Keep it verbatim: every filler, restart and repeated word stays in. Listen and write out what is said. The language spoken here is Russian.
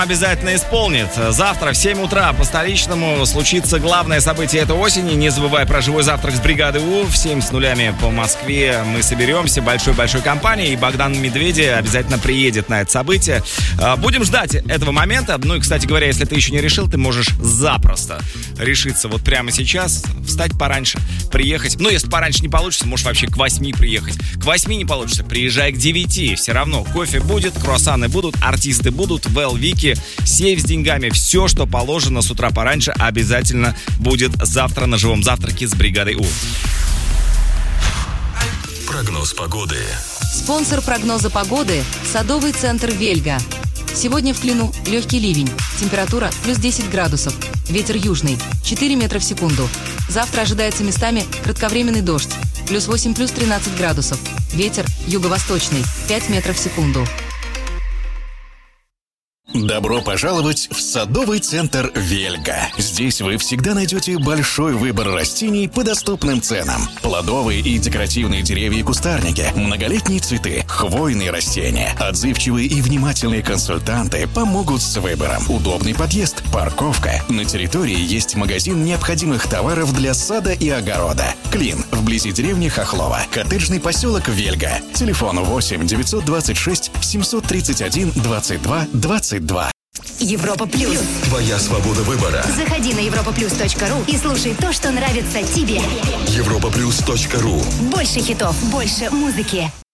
Обязательно исполнит. Завтра в семь утра по столичному случится главное событие этой осени. Не забывай про живой завтрак с бригадой У. В семь с нулями по Москве мы соберемся большой-большой компанией. И Богдан Медведи обязательно приедет на это событие. Будем ждать этого момента. Ну и, кстати говоря, если ты еще не решил, ты можешь запросто решиться вот прямо сейчас, встать пораньше, приехать. Ну, если пораньше не получится, можешь вообще к восьми приехать. К восьми не получится, приезжай к девяти. Все равно кофе будет, круассаны будут, артисты будут, Вэл, Вики, сейф с деньгами, все, что положено с утра пораньше, обязательно будет завтра на живом завтраке с бригадой У. Прогноз погоды. Спонсор прогноза погоды – садовый центр «Вельга». Сегодня в Клину легкий ливень. Температура плюс десять градусов. Ветер южный четыре метра в секунду. Завтра ожидается местами кратковременный дождь. Плюс восемь, плюс тринадцать градусов. Ветер юго-восточный пять метров в секунду. Добро пожаловать в садовый центр «Вельга». Здесь вы всегда найдете большой выбор растений по доступным ценам. Плодовые и декоративные деревья и кустарники, многолетние цветы, хвойные растения. Отзывчивые и внимательные консультанты помогут с выбором. Удобный подъезд, парковка. На территории есть магазин необходимых товаров для сада и огорода. Клин, вблизи деревни Хохлова. Коттеджный поселок «Вельга». Телефон восемь девятьсот двадцать шесть семьсот тридцать один двадцать два двадцать два. Европа Плюс. Твоя свобода выбора. Заходи на европа плюс точка ру и слушай то, что нравится тебе. европа плюс точка ру. Больше хитов, больше музыки.